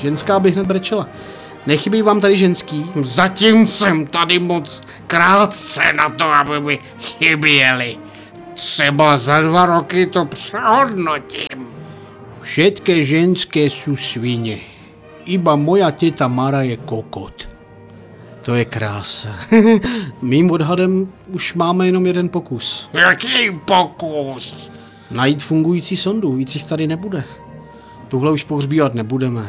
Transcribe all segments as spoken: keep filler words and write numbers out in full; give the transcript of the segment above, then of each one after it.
Ženská by hned brečela. Nechybí vám tady ženský? Zatím jsem tady moc krátce na to, aby mi chyběli. Třeba za dva roky to přehodnotím. Všetké ženské sú svine. Iba moja teta Mara je kokot. To je krása. Mým odhadem už máme jenom jeden pokus. Jaký pokus? Najít fungující sondu, víc jich tady nebude. Tuhle už pohřbívat nebudeme.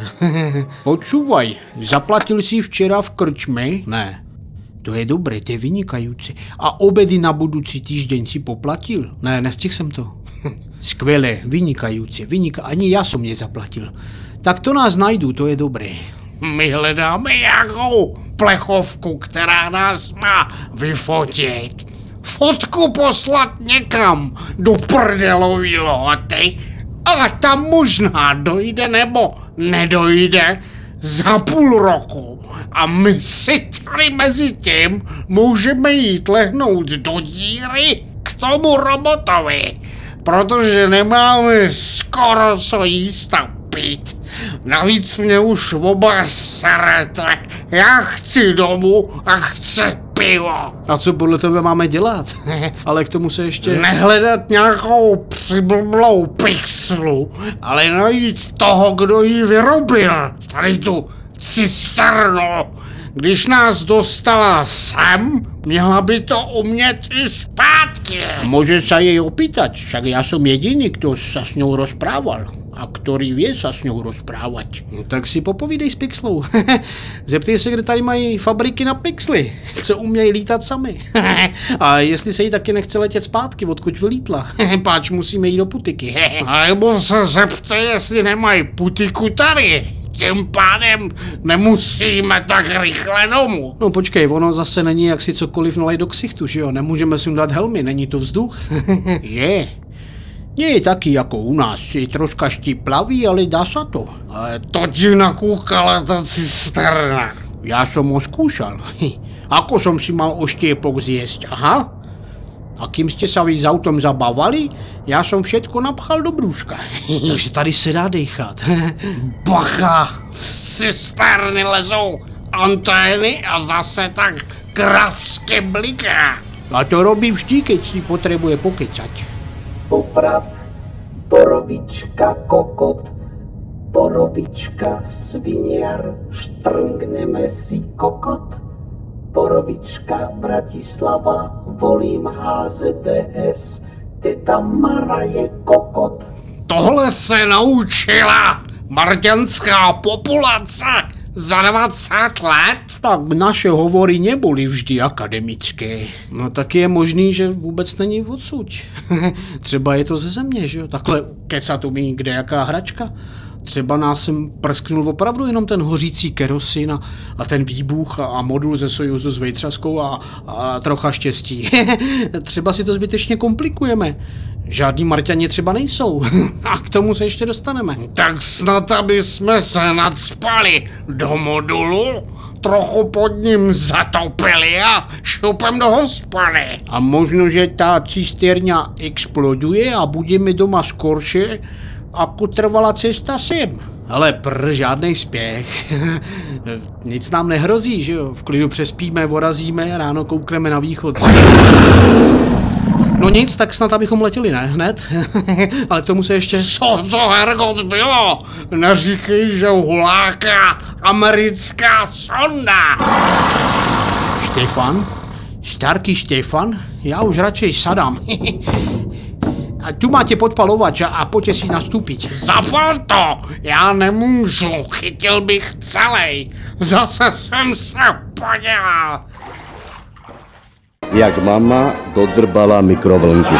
Počúvaj, zaplatil jsi včera v krčme? Ne. To je dobré, to je vynikající. A obedy na budoucí týždeň si poplatil? Ne, nestihl jsem to. Skvělé, vynikající, vynika, ani já jsem nezaplatil. Tak to nás najdu, to je dobré. My hledáme nějakou plechovku, která nás má vyfotit. Fotku poslat někam do prdelový lohoty, ale tam možná dojde nebo nedojde za půl roku. A my si tady mezi tím můžeme jít lehnout do díry k tomu robotovi, protože nemáme skoro co jíst a pít. Navíc mě už oba serete. Já chci domů a chci pivo. A co podle tebe máme dělat? Ale k tomu se ještě... Nehledat nějakou přiblblou pixlu, ale najít toho, kdo ji vyrobil. Tady tu cisternu. Když nás dostala sem, měla by to umět i zpátky. Může se jej opýtať, však já jsem jediný, kdo se s ňou rozprával. A který ví se s ňou rozprávat. No tak si popovídej s pixlou. Zeptej se, kde tady mají fabriky na pixly, co umějí lítat sami. A jestli se jí taky nechce letět zpátky, odkud vylítla. Páč musíme jít do putiky. A nebo se zeptej, jestli nemají putiku tady. Tím pádem nemusíme tak rychle domů. No počkej, ono zase není jak si cokoliv nalej do ksichtu, že jo? Nemůžeme sundat helmy, není to vzduch. Je. Je taky jako u nás, je troška štiplavý, ale dá se to. Ale to ti nakúkala ta cisterna. Já jsem ho zkoušel. Ako jsem si mal oštěpok zjesť, aha? A kým jste se vy s autom zabavali, já jsem všetko napchal do brůška. Takže tady se dá dechat. Bacha, z cisterny lezou antény a zase tak kravsky bliká. A to robí vždy, keď si potřebuje pokecat. Poprad, borovička, kokot, borovička, sviniar, štrngneme si kokot. Borovička, Bratislava, volím H Z D S, teta Mara je kokot. Tohle se naučila marťanská populace za dvacet let? Tak naše hovory nebyly vždy akademické. No tak je možný, že vůbec není odsud. Třeba je to ze země, že jo? Takhle kecat umí kdejaká hračka. Třeba nás sem prsknul opravdu jenom ten hořící kerosin a, a ten výbuch a, a modul ze Sojuzu s vejtřaskou a, a trocha štěstí. Třeba si to zbytečně komplikujeme. Žádní Marťani třeba nejsou. A k tomu se ještě dostaneme. Tak snad, aby jsme se nacpali do modulu, trochu pod ním zatopili a šupem do hospody. A možno, že ta cisterna exploduje a budeme doma skorše, ako trvala cesta sem. Ale prr, žádnej spěch. Nic nám nehrozí, že jo? V klidu přespíme, vorazíme, ráno koukneme na východ. No nic, tak snad abychom letěli, ne? Hned? Ale k tomu se ještě... Co to, hergot, bylo? Neříkej, že huláka americká sonda. Štefan? Starký Štefan? Já už radšej sadám. A tu máte podpalovač a pojďte si nastupit. Zapal to! Já nemůžu, chytil bych celej. Zase jsem se podělal. Jak mama dodrbala mikrovlnky.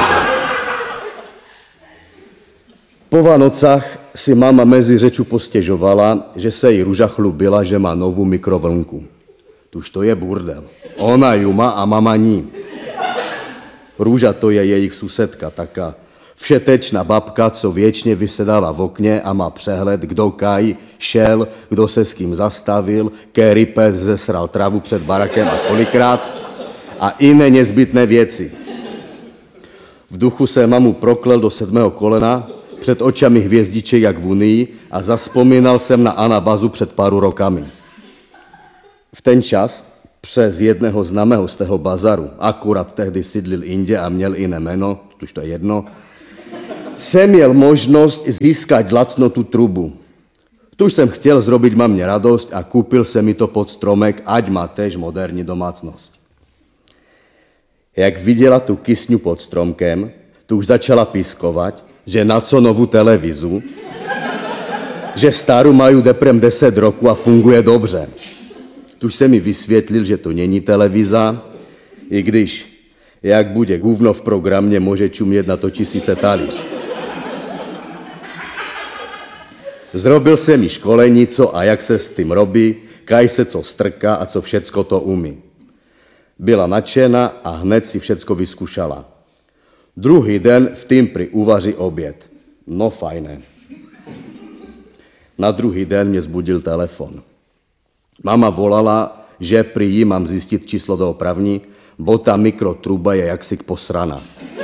Po Vánocách si mama mezi řeču postěžovala, že se jí Ruža chlubila, že má novou mikrovlnku. Tuž to je burdel. Ona ju má a mama ní. Růža to je jejich susedka, taká všetečná babka, co věčně vysedává v okně a má přehled, kdo kaj šel, kdo se s kým zastavil, který pes zesral travu před barakem a kolikrát a jiné nezbytné věci. V duchu se mamu proklel do sedmého kolena, před očami hvězdiček jak v Unii a zaspomínal jsem na Anabazu před pár rokami. V ten čas přes jedného známého z toho bazaru, akurát tehdy sídlil Indě a měl jiné jméno, už to je jedno, jsem měl možnost získat lacno tu trubu. Tuž jsem chtěl zrobiť mamě radost a koupil jsem mi to pod stromek, ať má tež moderní domácnost. Jak viděla tu kysňu pod stromkem, tu už začala pískovat, že na co novou televizu, že starou mají deprem deset roků a funguje dobře. Tuž se mi vysvětlil, že to není televiza, i když, jak bude gůvno v programě, může čumět na to tisíce talíř. Zrobil jsem mi školení, co a jak se s tím robí, kaj se co strká a co všecko to umí. Byla nadšená a hned si všecko vyzkušala. Druhý den v tým pri uvaří oběd. No fajné. Na druhý den mě zbudil telefon. Mama volala, že prý jí mám zjistit číslo do opravní, bo ta mikrotruba je jaksi posraná.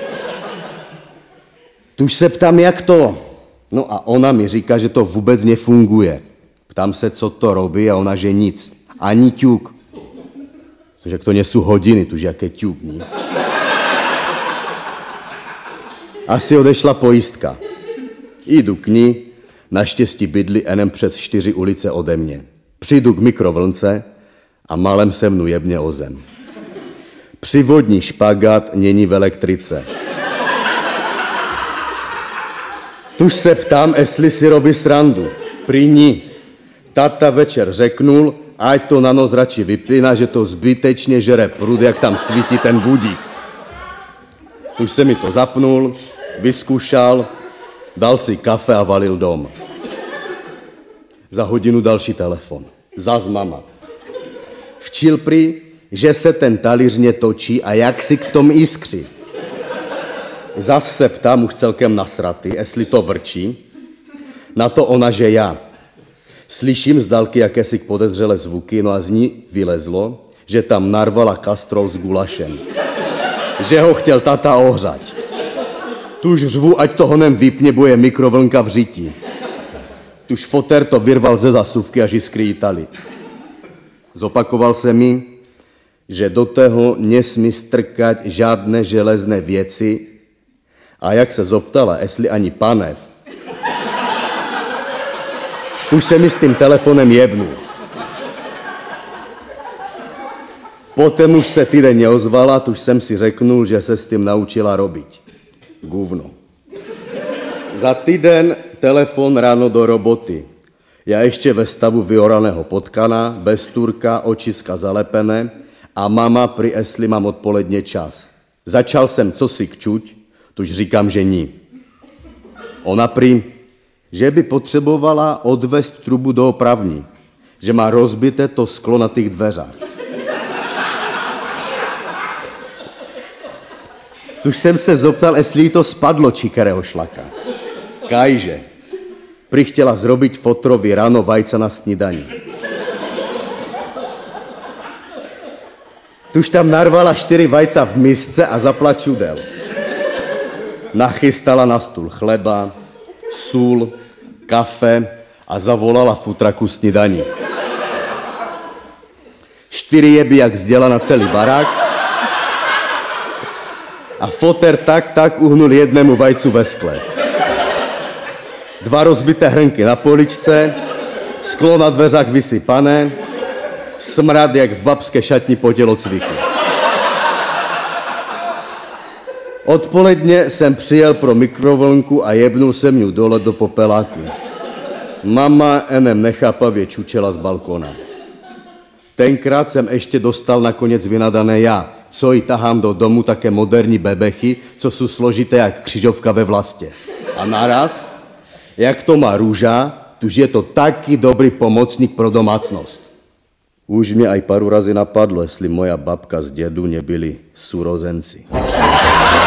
Tuž se ptám, jak to? No a ona mi říká, že to vůbec nefunguje. Ptám se, co to robí a ona, že nic. Ani ťuk. Což jak to nesú hodiny, tuž jaké ťuk, ní? Asi odešla pojistka. Jdu k ní, naštěstí bydlí enem přes čtyři ulice ode mě. Přijdu k mikrovlnce a malem se mnu jebně o zem. Přivodní špagát není v elektrice. Tuž se ptám, jestli si robí srandu. Prý ní. Tata večer řeknul, ať to na noc radši vypína, že to zbytečně žere prud, jak tam svítí ten budík. Tuž se mi to zapnul, vyzkoušel, dal si kafe a valil dom. Za hodinu další telefon. Zas mama. Včil prý, že se ten talíř netočí a jak si v tom iskří. Zas se ptám už celkem nasratý, jestli to vrčí. Na to ona, že já. Slyším z dálky jakési podezřelé zvuky, no a z ní vylezlo, že tam narvala kastrol s gulašem. Že ho chtěl tata ohřať. Tuž řvu, ať to honem vypně, bo je mikrovlnka v řití. Tuž foter to vyrval ze zasuvky a žiskry jítali. Zopakoval se mi, že do toho nesmí strkať žádné železné věci a jak se zoptala, jestli ani panev, tuž se mi s tím telefonem jebnul. Potom už se týden neozvala, tuž jsem si řeknul, že se s tím naučila robiť. Guvno. Za týden telefon ráno do roboty. Já ještě ve stavu vyoraného potkana, bez turka, očiska zalepené a mama pri esli mám odpoledně čas. Začal jsem cosi kčuť, tuž říkám, že ní. Ona prý, že by potřebovala odvést trubu do opravní, že má rozbité to sklo na těch dveřách. Tuž jsem se zoptal, jestli jí to spadlo čikerého šlaka. Kajže. Prý chtěla zrobiť fotrovi ráno vajca na snídani. Tuž tam narvala čtyři vajca v misce a zapla čudel. Nachystala na stůl chleba, sůl, kafe a zavolala futraku snídani. Čtyři jeby jak zděla na celý barák a foter tak tak uhnul jednému vajcu ve skle. Dva rozbité hrnky na poličce, sklo na dveřách vysypané, smrad jak v babské šatni po tělocviku. Odpoledně jsem přijel pro mikrovlnku a jebnul jsem ju dole do popeláku. Mama enem nechápavě čučela z balkona. Tenkrát jsem ještě dostal nakonec vynadané já, co ji tahám do domu také moderní bebechy, co jsou složité jak křižovka ve vlastě. A naraz, jak to má Růža, tuž je to taky dobrý pomocník pro domácnost. Už mě aj pár razy napadlo, jestli moja babka s dědu nebyli súrozenci.